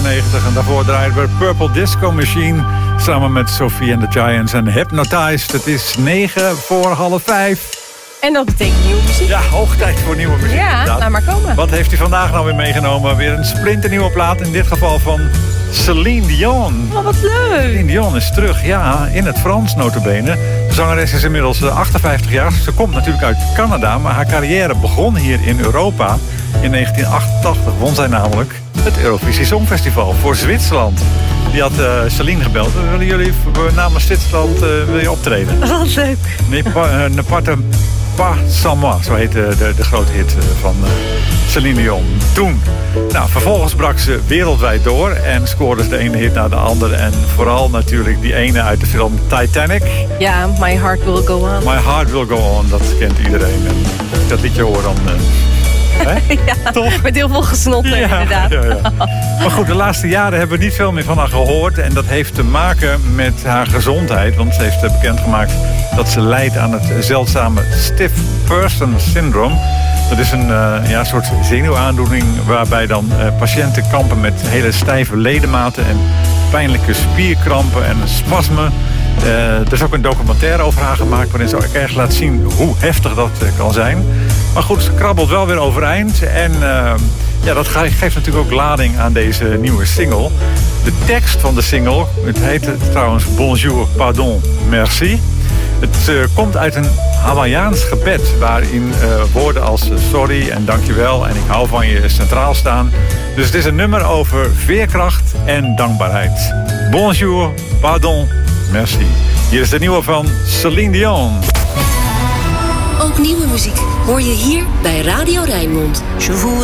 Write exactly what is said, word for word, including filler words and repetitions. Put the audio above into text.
vijfennegentig. En daarvoor draaien we Purple Disco Machine samen met Sophie and the Giants en Hypnotized. Het is negen voor half vijf. En dat betekent nieuwe muziek. Ja, hoog tijd voor nieuwe muziek. Ja, laat maar komen. Wat heeft hij vandaag nou weer meegenomen? Weer een splinternieuwe plaat, in dit geval van Céline Dion. Oh, wat leuk. Céline Dion is terug, ja, in het Frans notabene. De zangeres is inmiddels achtenvijftig jaar. Ze komt natuurlijk uit Canada, maar haar carrière begon hier in Europa. In negentien achtentachtig won zij namelijk het Eurovisie Songfestival voor Zwitserland. Die had uh, Céline gebeld. Willen jullie namens Zwitserland uh, wil je optreden? Wat leuk. Ne uh, parte pas sans moi, zo heet de, de, de grote hit van uh, Céline Dion. Toen. Nou, vervolgens brak ze wereldwijd door en scoorde ze de ene hit na de andere. En vooral natuurlijk die ene uit de film Titanic. Ja, My Heart Will Go On. My Heart Will Go On, dat kent iedereen. En als ik dat liedje hoor, dan... Uh, ja, toch? Met heel veel gesnotten, ja, inderdaad. Ja, ja. Maar goed, de laatste jaren hebben we niet veel meer van haar gehoord. En dat heeft te maken met haar gezondheid. Want ze heeft bekendgemaakt dat ze lijdt aan het zeldzame Stiff Person Syndrome. Dat is een uh, ja, soort zenuwaandoening waarbij dan uh, patiënten kampen met hele stijve ledematen en pijnlijke spierkrampen en spasmen. Uh, er is ook een documentaire over haar gemaakt waarin ze ook erg laat zien hoe heftig dat uh, kan zijn. Maar goed, ze krabbelt wel weer overeind. En uh, ja, dat geeft natuurlijk ook lading aan deze nieuwe single. De tekst van de single, het heet trouwens Bonjour, Pardon, Merci. Het uh, komt uit een Hawaiiaans gebed waarin uh, woorden als sorry en dankjewel en ik hou van je centraal staan. Dus het is een nummer over veerkracht en dankbaarheid. Bonjour, pardon, merci. Hier is de nieuwe van Céline Dion. Ook nieuwe muziek hoor je hier bij Radio Rijnmond. Je